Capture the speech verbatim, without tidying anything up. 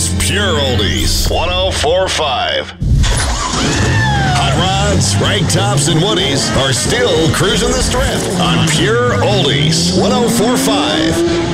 Oldies, pure oldies. one oh four point five. Hot rods, rag tops, and woodies are still cruising the strip on Pure Oldies. one oh four point five.